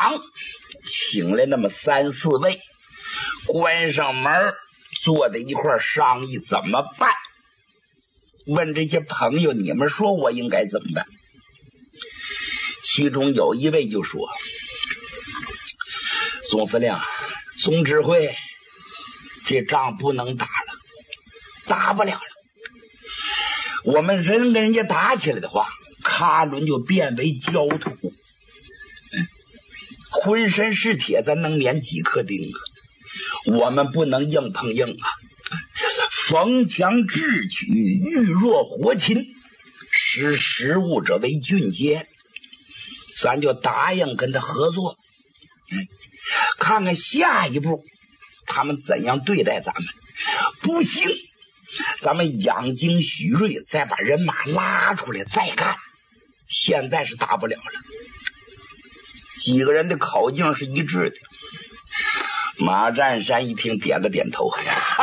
长请来那么3、4位，关上门坐在一块商议怎么办。问这些朋友，你们说我应该怎么办？其中有一位就说：总司令、总指挥，这仗不能打了，打不了了。我们人跟人家打起来的话，喀伦就变为焦土，浑身是铁，咱能免几颗钉啊？我们不能硬碰硬啊！逢强智取，遇弱活擒，识时务者为俊杰。咱就答应跟他合作，看看下一步他们怎样对待咱们。不行，咱们养精蓄锐，再把人马拉出来再干。现在是打不了了。几个人的口径是一致的。马占山一听，点了点头，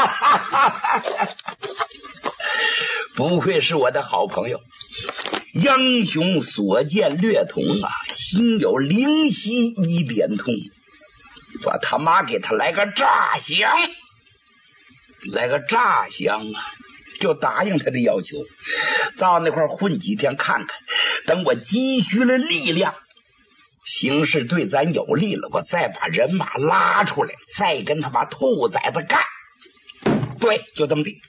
不愧是我的好朋友，英雄所见略同啊，心有灵犀一点通。我他妈给他来个诈降，来个诈降啊！就答应他的要求，到那块混几天看看，等我积蓄了力量，形势对咱有利了，我再把人马拉出来，再跟他把兔崽子干。对，就这么地。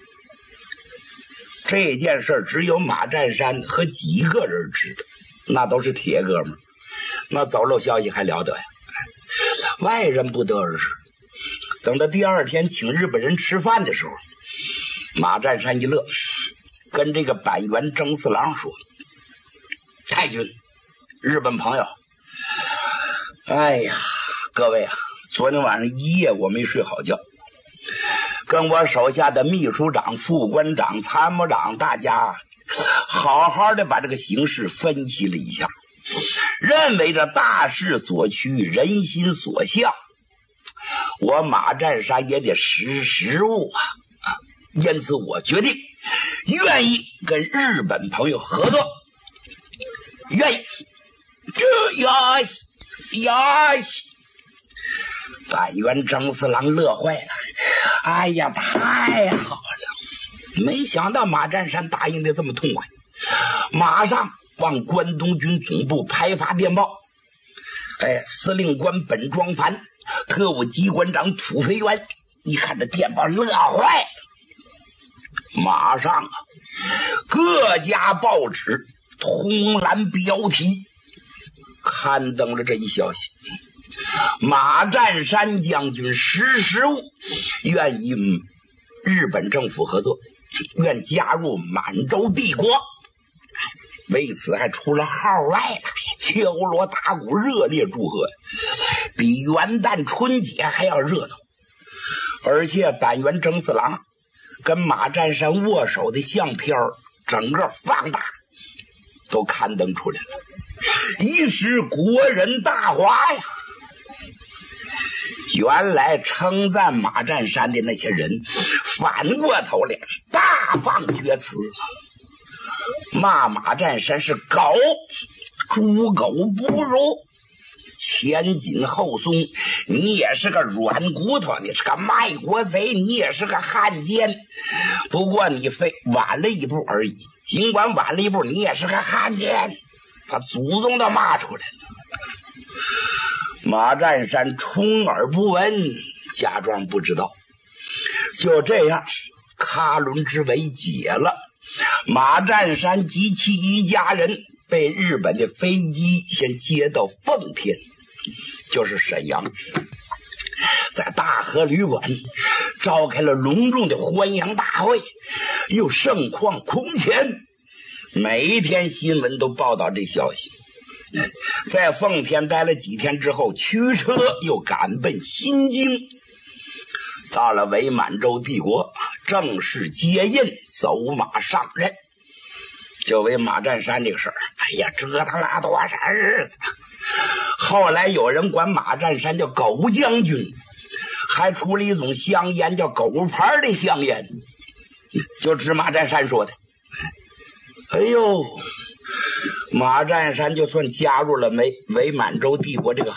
这件事只有马占山和几个人知道，那都是铁哥们，那走漏消息还了得呀？外人不得而知。等到第二天请日本人吃饭的时候，马占山一乐，跟这个板垣征四郎说：太君，日本朋友，哎呀，各位啊，昨天晚上一夜我没睡好觉，跟我手下的秘书长、副官长、参谋长，大家好好的把这个形势分析了一下，认为这大势所趋，人心所向，我马占山也得识时务啊！因此我决定愿意跟日本朋友合作，愿意。这呀，板垣征四郎乐坏了，哎呀，太好了！没想到马占山答应的这么痛快，马上往关东军总部派发电报。司令官本庄繁、特务机关长土肥原一看这电报，乐坏了。马上啊，各家报纸通栏标题刊登了这一消息：马占山将军识时务，愿与日本政府合作，愿加入满洲帝国。为此还出了号外了，敲锣打鼓，热烈祝贺，比元旦春节还要热闹。而且板垣征四郎跟马占山握手的相片整个放大，都刊登出来了，一时国人大哗呀！原来称赞马占山的那些人，反过头来大放厥词，骂马占山是狗，猪狗不如，前紧后松，你也是个软骨头，你是个卖国贼，你也是个汉奸，不过你非晚了一步而已，尽管晚了一步，你也是个汉奸，把祖宗都骂出来了。马占山充耳不闻，假装不知道。就这样，喀伦之围解了，马占山及其一家人被日本的飞机先接到奉天，就是沈阳，在大和旅馆召开了隆重的欢迎大会，又盛况空前，每一天新闻都报道这消息。在奉天待了几天之后，驱车又赶奔新京，到了伪满洲帝国，正式接印，走马上任。就为马占山这个事儿，哎呀，折腾了多少日子。后来有人管马占山叫狗将军，还出了一种香烟叫狗牌的香烟，就指马占山说的。哎呦，马占山就算加入了伪满洲帝国这个